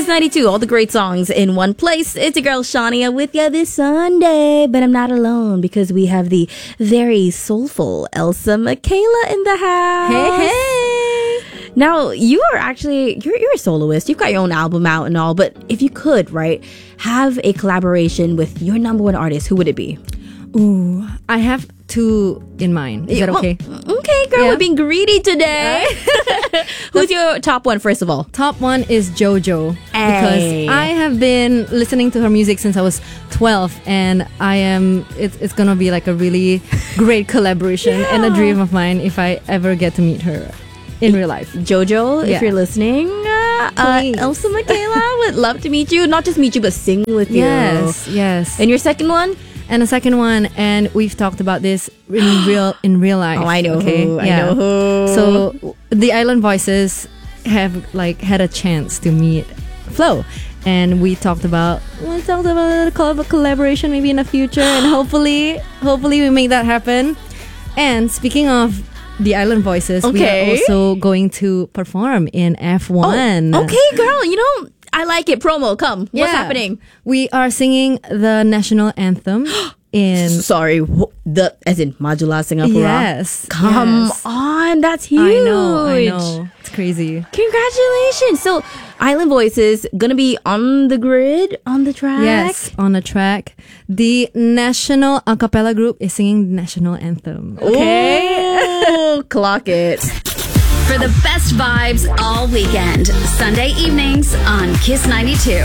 92, all the great songs in one place. It's your girl Shania with you this Sunday, but I'm not alone because we have the very soulful Elsa Michaela in the house. Hey. Now, you are actually, you're a soloist. You've got your own album out and all, but if you could, right, have a collaboration with your number one artist, who would it be? Ooh, I have two in mind. Is that okay? Okay, girl, we're being greedy today. Who's your top one, first of all? Top one is JoJo. Hey. Because I have been listening to her music since I was 12, and it's gonna be like a really great collaboration and a dream of mine if I ever get to meet her in real life. JoJo, if you're listening, Elsa Michaela would love to meet you. Not just meet you, but sing with you. Yes. And your second one? And the second one, and we've talked about this in real life. Oh, I know who. Yeah. I know who. So the Island Voices have had a chance to meet Flo, and we talked about a collaboration maybe in the future, and hopefully we make that happen. And speaking of the Island Voices, we are also going to perform in F1. Oh, okay, girl. You know, I like it. Promo, come. What's happening? We are singing the national anthem in... Sorry, as in Majula Singapura? Yes. Come on, that's huge. I know. It's crazy. Congratulations. So, Island Voices, gonna be on the grid, on the track? Yes, on the track. The national a cappella group is singing the national anthem. Okay? Ooh, clock it. For the best vibes all weekend, Sunday evenings on Kiss 92.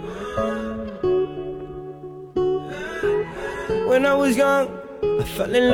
When I was young, I fell in love.